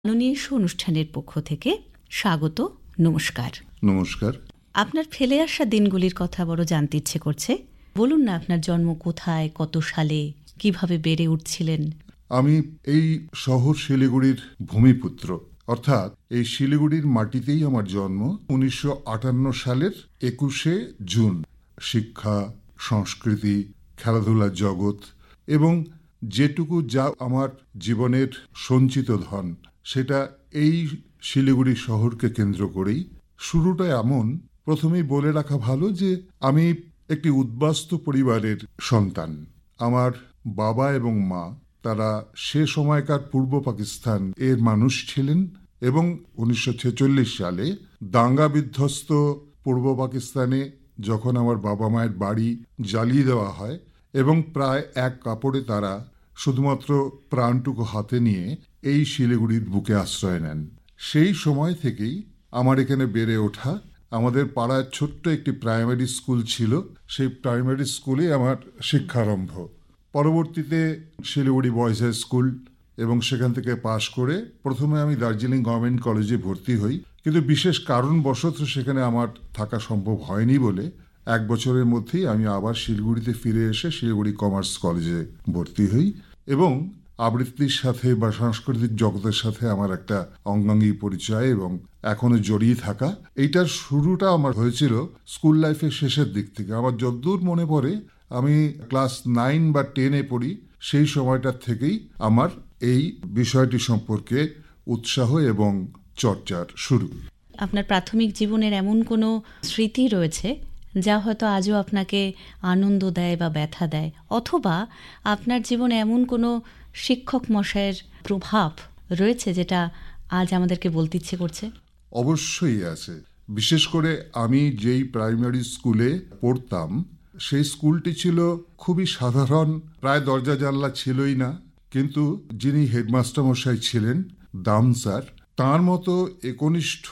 মাননীয় অনুষ্ঠানের পক্ষ থেকে স্বাগত, নমস্কার। নমস্কার। আপনার ফেলে আসা দিনগুলির কথা বড় জানতে ইচ্ছে করছে। বলুন না, আপনার জন্ম কোথায়, কত সালে, কিভাবে বেড়ে উঠছিলেন? আমি এই শহর শিলিগুড়ির ভূমিপুত্র, অর্থাৎ এই শিলিগুড়ির মাটিতেই আমার জন্ম 1958 সালের 21শে জুন। শিক্ষা, সংস্কৃতি, খেলাধুলার জগৎ এবং যেটুকু যা আমার জীবনের সঞ্চিত ধন, সেটা এই শিলিগুড়ি শহরকে কেন্দ্র করেই। শুরুটা এমন, প্রথমেই বলে রাখা ভালো যে আমি একটি উদ্বাস্তু পরিবারের সন্তান। আমার বাবা এবং মা তারা সে সময়কার পূর্ব পাকিস্তান এর মানুষ ছিলেন এবং 1946 সালে দাঙ্গা বিধ্বস্ত পূর্ব পাকিস্তানে যখন আমার বাবা মায়ের বাড়ি জ্বালিয়ে দেওয়া হয় এবং প্রায় এক কাপড়ে তারা শুধুমাত্র প্রাণটুকু হাতে নিয়ে এই শিলিগুড়ির বুকে আশ্রয় নেন, সেই সময় থেকেই আমার এখানে বেড়ে ওঠা। আমাদের পাড়ায় ছোট্ট একটি প্রাইমারি স্কুল ছিল, সেই প্রাইমারি স্কুলে আমার শিক্ষারম্ভ। পরবর্তীতে শিলিগুড়ি বয়েজ হাই স্কুল এবং সেখান থেকে পাশ করে প্রথমে আমি দার্জিলিং গভর্নমেন্ট কলেজে ভর্তি হই, কিন্তু বিশেষ কারণবশত সেখানে আমার থাকা সম্ভব হয়নি বলে 1 বছরের মধ্যেই আমি আবার শিলিগুড়িতে ফিরে এসে শিলিগুড়ি কমার্স কলেজে ভর্তি হই এবং আবৃত্তির সাথে বা সাংস্কৃতিক জগতের সাথে আমার একটা অঙ্গাঙ্গী পরিচয় এবং এখনো জড়িয়ে থাকা। এইটার শুরুটা আমার হয়েছিল স্কুল লাইফের শেষের দিক থেকে। আমার যতদূর মনে পড়ে আমি ক্লাস 9 বা 10-এ পড়ি, সেই সময়টার থেকেই আমার এই বিষয়টি সম্পর্কে উৎসাহ এবং চর্চার শুরু। আপনার প্রাথমিক জীবনের এমন কোনো স্মৃতি রয়েছে যা হয়তো আজও আপনাকে আনন্দ দেয় বা ব্যথা দেয়, অথবা আপনার জীবনে এমন কোনো শিক্ষক মশাইয়ের প্রভাব রয়েছে যেটা আজ আমাদেরকে বলতে ইচ্ছে করছে? অবশ্যই আছে। বিশেষ করে আমি যেই প্রাইমারি স্কুলে পড়তাম, সেই স্কুলটি ছিল খুবই সাধারণ, প্রায় দরজা জানলা ছিলই না, কিন্তু যিনি হেডমাস্টার মশাই ছিলেন, দাম স্যার, তাঁর মতো একনিষ্ঠ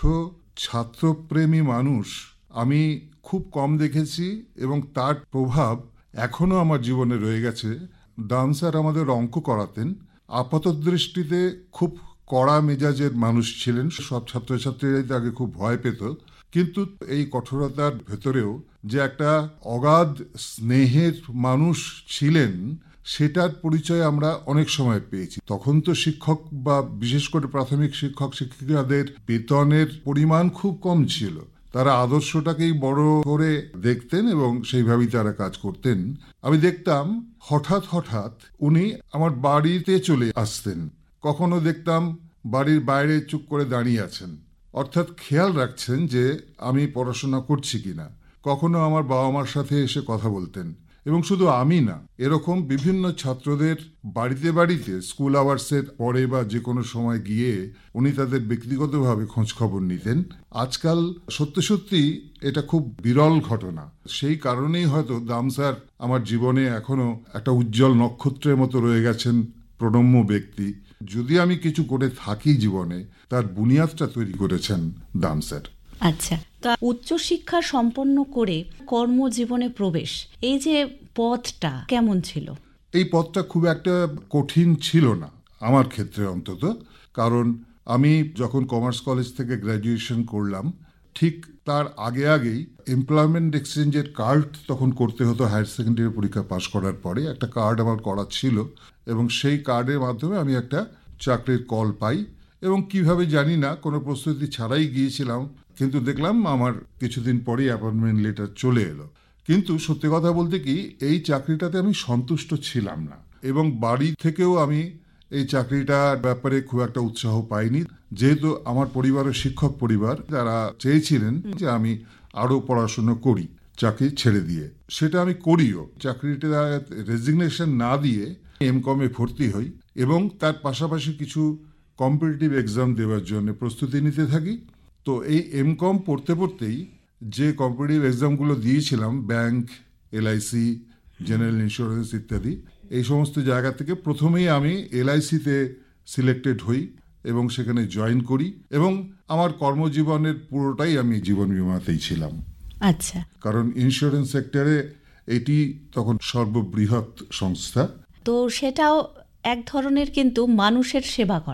ছাত্রপ্রেমী মানুষ আমি খুব কম দেখেছি এবং তার প্রভাব এখনো আমার জীবনে রয়ে গেছে। দাম স্যার আমাদের অঙ্ক করাতেন। আপাত দৃষ্টিতে খুব কড়া মেজাজের মানুষ ছিলেন, সব ছাত্রছাত্রীরাই তাকে খুব ভয় পেত, কিন্তু এই কঠোরতার ভেতরেও যে একটা অগাধ স্নেহের মানুষ ছিলেন, সেটার পরিচয় আমরা অনেক সময় পেয়েছি। তখন তো শিক্ষক বা বিশেষ করে প্রাথমিক শিক্ষক শিক্ষিকাদের বেতনের পরিমাণ খুব কম ছিল। তারা আদর্শটাকেই বড় করে দেখতেন এবং সেইভাবেই তারা কাজ করতেন। আমি দেখতাম হঠাৎ হঠাৎ উনি আমার বাড়িতে চলে আসতেন, কখনো দেখতাম বাড়ির বাইরে চুপ করে দাঁড়িয়ে আছেন, অর্থাৎ খেয়াল রাখছেন যে আমি পড়াশোনা করছি কিনা। কখনো আমার বাবা মার সাথে এসে কথা বলতেন এবং শুধু আমি না, এরকম বিভিন্ন ছাত্রদের বাড়িতে বাড়িতে স্কুল আওয়ার্সের পরে বা যে কোনো সময় গিয়ে উনি তাদের ব্যক্তিগতভাবে খোঁজ খবর নিতেন। আজকাল সত্যি সত্যি এটা খুব বিরল ঘটনা। সেই কারণেই হয়তো দাম স্যার আমার জীবনে এখনো একটা উজ্জ্বল নক্ষত্রের মতো রয়ে গেছেন, প্রণম্য ব্যক্তি। যদি আমি কিছু করে থাকি জীবনে, তার বুনিয়াদটা তৈরি করেছেন দাম স্যার। আচ্ছা, তো উচ্চশিক্ষা সম্পন্ন করে কর্মজীবনে প্রবেশ, এই যে পথটা কেমন ছিল? এই পথটা খুব একটা কঠিন ছিল না আমার ক্ষেত্রে অন্তত, কারণ আমি যখন কমার্স কলেজ থেকে গ্র্যাজুয়েশন করলাম, ঠিক তার আগেই এমপ্লয়মেন্ট এক্সচেঞ্জের কার্ড তখন করতে হতো। হায়ার সেকেন্ডারি পরীক্ষা পাশ করার পরে একটা কার্ড আমার করা ছিল এবং সেই কার্ডের মাধ্যমে আমি একটা চাকরির কল পাই এবং কিভাবে জানি না, কোনো প্রস্তুতি ছাড়াই গিয়েছিলাম, কিন্তু দেখলাম আমার কিছুদিন পরেই অ্যাপয়েন্টমেন্ট লেটার চলে এলো। কিন্তু সত্যি কথা বলতে কি, এই চাকরিটাতে আমি সন্তুষ্ট ছিলাম না এবং বাড়ি থেকেও আমি এই চাকরিটার ব্যাপারে খুব একটা উৎসাহ পাইনি, যেহেতু আমার পরিবারের শিক্ষক পরিবার, যারা চেয়েছিলেন যে আমি আরও পড়াশুনো করি চাকরি ছেড়ে দিয়ে। সেটা আমি করিও। চাকরিটা রেজিগনেশন না দিয়ে এমকমে ভর্তি হই এবং তার পাশাপাশি কিছু কম্পিটিটিভ এক্সাম দেওয়ার জন্য প্রস্তুতি নিতে থাকি। তো এই এমকম পড়তে পড়তেই যে কম্পিটিটিভ এক্সামগুলো দিয়েছিলাম, ব্যাংক, এলআইসি, জেনারেল ইন্স্যুরেন্স ইত্যাদি, এই সমস্ত জায়গা থেকে প্রথমেই আমি এলআইসিতে সিলেক্টেড হই এবং সেখানে জয়েন করি এবং আমার কর্মজীবনের পুরোটাই আমি জীবন বীমাতেই ছিলাম। আচ্ছা, কারণ ইন্স্যুরেন্স সেক্টরে এটি তখন সর্ববৃহৎ সংস্থা। তো সেটাও এক ধরনের কিন্তু মানুষের সেবা করা।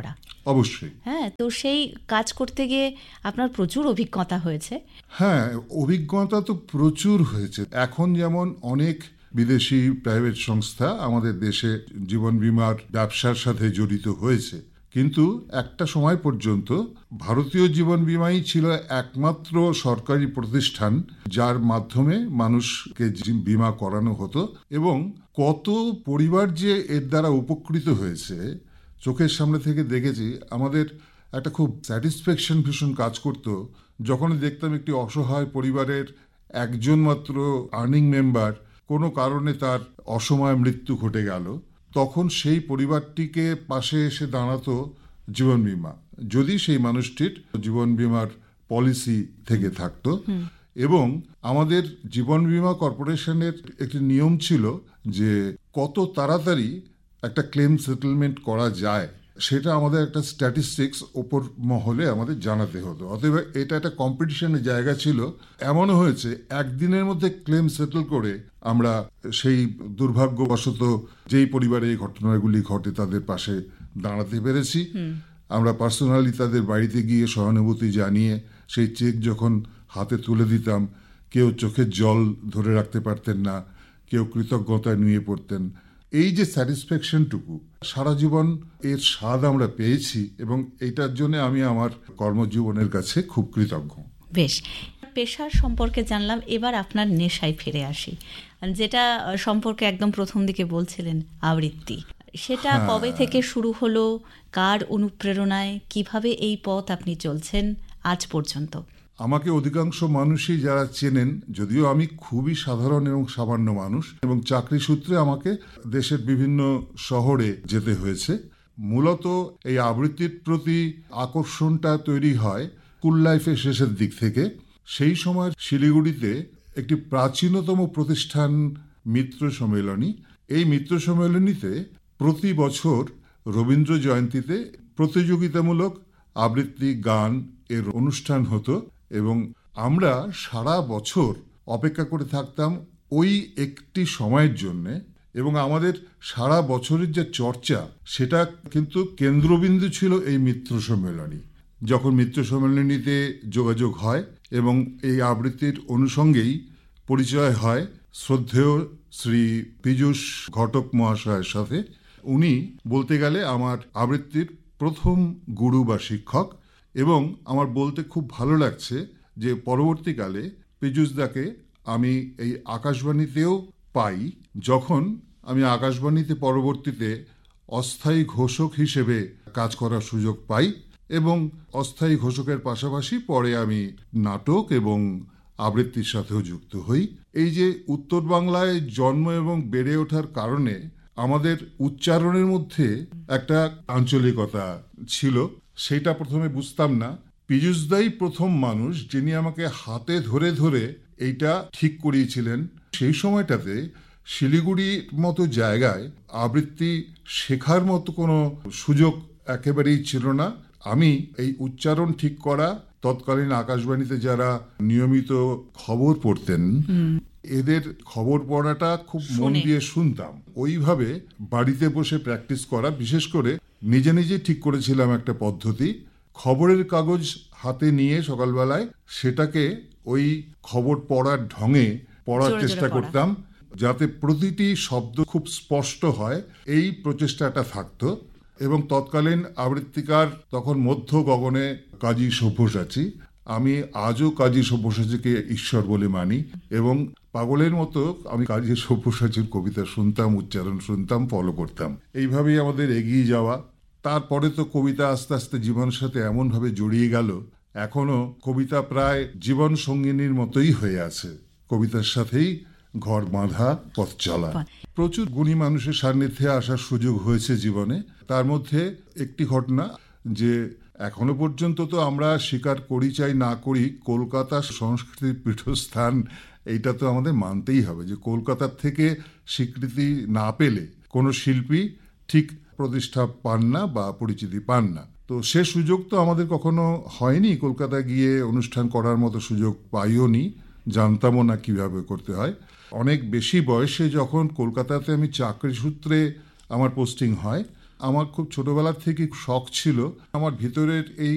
অবশ্যই। হ্যাঁ, তো সেই কাজ করতে গিয়ে আপনার প্রচুর অভিজ্ঞতা হয়েছে। হ্যাঁ, অভিজ্ঞতা তো প্রচুর হয়েছে। এখন যেমন অনেক বিদেশি প্রাইভেট সংস্থা আমাদের দেশে জীবন বীমার ব্যবসার সাথে জড়িত হয়েছে, কিন্তু একটা সময় পর্যন্ত ভারতীয় জীবন বীমাই ছিল একমাত্র সরকারি প্রতিষ্ঠান যার মাধ্যমে মানুষকে বীমা করানো হতো, এবং কত পরিবার যে এর দ্বারা উপকৃত হয়েছে চোখের সামনে থেকে দেখেছি। আমাদের একটা খুব স্যাটিসফ্যাকশন ভীষণ কাজ করতো যখন দেখতাম একটি অসহায় পরিবারের একজন মাত্র আর্নিং মেম্বার কোনো কারণে তার অসময়ে মৃত্যু ঘটে গেল, তখন সেই পরিবারটিকে পাশে এসে দাঁড়াতো জীবন বীমা, যদি সেই মানুষটির জীবন বীমার পলিসি থেকে থাকতো। এবং আমাদের জীবন বীমা কর্পোরেশনের একটি নিয়ম ছিল যে কত তাড়াতাড়ি একটা ক্লেম সেটেলমেন্ট করা যায় সেটা আমাদের একটা স্ট্যাটিস্টিক্স ওপর মহলে আমাদের জানাতে হতো। অতএব এটা একটা কম্পিটিশনের জায়গা ছিল। এমনও হয়েছে একদিনের মধ্যে ক্লেম সেটেল করে আমরা সেই দুর্ভাগ্যবশত যেই পরিবারে এই ঘটনাগুলি ঘটে তাদের পাশে দাঁড়াতে পেরেছি। আমরা পার্সোনালি তাদের বাড়িতে গিয়ে সহানুভূতি জানিয়ে সেই চেক যখন হাতে তুলে দিতাম, কেউ চোখের জল ধরে রাখতে পারতেন না, কেউ কৃতজ্ঞতায় নুয়ে পড়তেন। এই যে স্যাটিসফ্যাকশনটুকু সারা জীবন এর স্বাদ আমরা পেয়েছি, এবং এইটার জন্য আমি আমার কর্মজীবনের কাছে খুব কৃতজ্ঞ। বেশ, পেশার সম্পর্কে জানলাম, এবার আপনার নেশায় ফিরে আসি, যেটা সম্পর্কে একদম প্রথম দিকে বলছিলেন, আবৃত্তি। সেটা কবে থেকে শুরু হলো, কার অনুপ্রেরণায়, কিভাবে এই পথ আপনি চলছেন আজ পর্যন্ত? আমাকে অধিকাংশ মানুষই যারা চেনেন, যদিও আমি খুবই সাধারণ এবং সামান্য মানুষ, এবং চাকরি সূত্রে আমাকে দেশের বিভিন্ন শহরে যেতে হয়েছে। মূলত এই আবৃত্তির প্রতি আকর্ষণটা তৈরি হয় স্কুল লাইফের শেষের দিক থেকে। সেই সময় শিলিগুড়িতে একটি প্রাচীনতম প্রতিষ্ঠান মিত্র সম্মেলনী। এই মিত্র সম্মেলনীতে প্রতি বছর রবীন্দ্র জয়ন্তীতে প্রতিযোগিতামূলক আবৃত্তি গান এর অনুষ্ঠান হতো, এবং আমরা সারা বছর অপেক্ষা করে থাকতাম ওই একটি সময়ের জন্যে। এবং আমাদের সারা বছরের যে চর্চা সেটা কিন্তু কেন্দ্রবিন্দু ছিল এই মিত্র সম্মেলনী। যখন মিত্র সম্মেলনীতে যোগাযোগ হয় এবং এই আবৃত্তির অনুষঙ্গেই পরিচয় হয় শ্রদ্ধেয় শ্রী পীযূষ ঘটক মহাশয়ের সাথে। উনি বলতে গেলে আমার আবৃত্তির প্রথম গুরু বা শিক্ষক, এবং আমার বলতে খুব ভালো লাগছে যে পরবর্তীকালে পীযূষদাকে আমি এই আকাশবাণীতেও পাই। যখন আমি আকাশবাণীতে পরবর্তীতে অস্থায়ী ঘোষক হিসেবে কাজ করার সুযোগ পাই, এবং অস্থায়ী ঘোষকের পাশাপাশি পরে আমি নাটক এবং আবৃত্তির সাথেও যুক্ত হই। এই যে উত্তর বাংলায় জন্ম এবং বেড়ে ওঠার কারণে আমাদের উচ্চারণের মধ্যে একটা আঞ্চলিকতা ছিল, সেটা প্রথমে বুঝতাম না। পীযূষদাই প্রথম মানুষ যিনি আমাকে হাতে ধরে ধরে এইটা ঠিক করিয়েছিলেন। সেই সময়টাতে শিলিগুড়ির মতো জায়গায় আবৃত্তি শেখার মতো কোনো সুযোগ একেবারেই ছিল না। আমি এই উচ্চারণ ঠিক করা, তৎকালীন আকাশবাণীতে যারা নিয়মিত খবর পড়তেন এদের খবর পড়াটা খুব মন দিয়ে শুনতাম। ওইভাবে বাড়িতে বসে প্র্যাকটিস করা, বিশেষ করে নিজে নিজে ঠিক করেছিলাম একটা পদ্ধতি। খবরের কাগজ হাতে নিয়ে সকালবেলায় সেটাকে ওই খবর পড়ার ঢঙে পড়ার চেষ্টা করতাম, যাতে প্রতিটি শব্দ খুব স্পষ্ট হয়, এই প্রচেষ্টাটা থাকতো। এবং তৎকালীন আবৃত্তিকার তখন মধ্য গগনে কাজী সব্যসাচী, আমি আজও কাজী সব্যসাচীকে ঈশ্বর বলে মানি, এবং পাগলের মতো আমি কাজী সব্যসাচীর কবিতা শুনতাম, উচ্চারণ শুনতাম, ফলো করতাম। এইভাবেই আমাদের এগিয়ে যাওয়া। তারপরে তো কবিতা আস্তে আস্তে জীবনের সাথে এমনভাবে জড়িয়ে গেল, এখনো কবিতা প্রায় জীবন সঙ্গিনীর মতোই হয়ে আছে। কবিতার সাথেই ঘর বাঁধা, পথ চলা। প্রচুর গুণী মানুষের সান্নিধ্যে আসার সুযোগ হয়েছে জীবনে। তার মধ্যে একটি ঘটনা, যে এখনো পর্যন্ত তো আমরা স্বীকার করি চাই না করি, কলকাতা সংস্কৃতির পীঠস্থান, এইটা তো আমাদের মানতেই হবে যে কলকাতার থেকে স্বীকৃতি না পেলে কোনো শিল্পী ঠিক প্রতিষ্ঠা পান না বা পরিচিতি পান না। তো সে সুযোগ তো আমাদের কখনো হয়নি, কলকাতা গিয়ে অনুষ্ঠান করার মতো সুযোগ পাইও নি, জানতামও না কিভাবে করতে হয়। অনেক বেশি বয়সে যখন কলকাতাতে আমি চাকরি সূত্রে আমার পোস্টিং হয়, আমার খুব ছোটবেলার থেকে শখ ছিল আমার ভিতরের এই